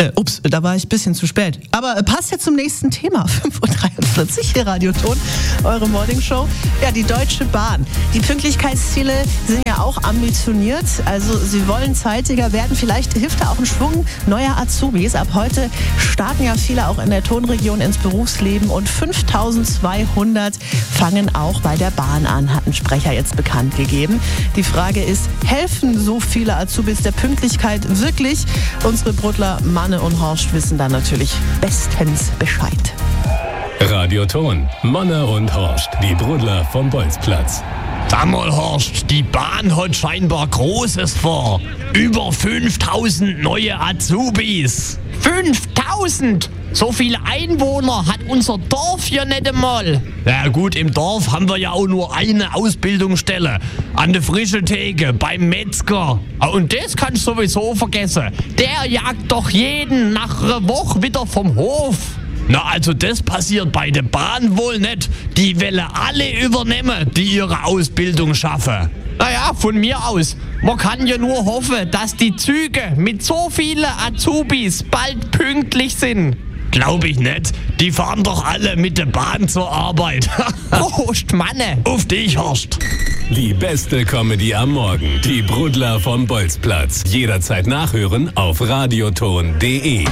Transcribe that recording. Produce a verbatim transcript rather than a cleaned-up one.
Äh, ups, da war ich ein bisschen zu spät. Aber äh, passt ja zum nächsten Thema. fünf Uhr dreiundvierzig hier Radioton, eure Morningshow. Ja, die Deutsche Bahn. Die Pünktlichkeitsziele sind ja auch ambitioniert. Also sie wollen zeitiger werden. Vielleicht hilft da auch ein Schwung neuer Azubis. Ab heute starten ja viele auch in der Tonregion ins Berufsleben. Und fünftausendzweihundert fangen auch bei der Bahn an, hat ein Sprecher jetzt bekannt gegeben. Die Frage ist, helfen so viele Azubis der Pünktlichkeit wirklich? Unsere Brudler Manne und Horst wissen da natürlich bestens Bescheid. Radioton, Manne und Horst, die Brudler vom Bolzplatz. Sag mal, Horst, die Bahn hat scheinbar Großes vor. Über fünftausend neue Azubis. fünftausend? So viele Einwohner hat unser Dorf hier nicht einmal. Ja gut, im Dorf haben wir ja auch nur eine Ausbildungsstelle. An der frischen Theke, beim Metzger. Und das kannst du sowieso vergessen. Der jagt doch jeden nach einer Woche wieder vom Hof. Na, also das passiert bei der Bahn wohl nicht. Die wollen alle übernehmen, die ihre Ausbildung schaffen. Naja, von mir aus. Man kann ja nur hoffen, dass die Züge mit so vielen Azubis bald pünktlich sind. Glaube ich nicht. Die fahren doch alle mit der Bahn zur Arbeit. Prost, Manne. Auf dich, Horst. Die beste Comedy am Morgen. Die Brudler vom Bolzplatz. Jederzeit nachhören auf radioton punkt de.